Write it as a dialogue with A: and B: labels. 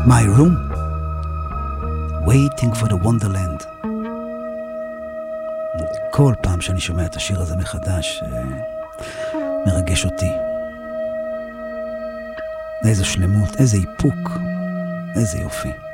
A: My Room, Waiting for the Wonderland. כל פעם שאני שומע את השיר הזה מחדש, מרגש אותי. איזו שלמות, איזה איפוק, איזה יופי.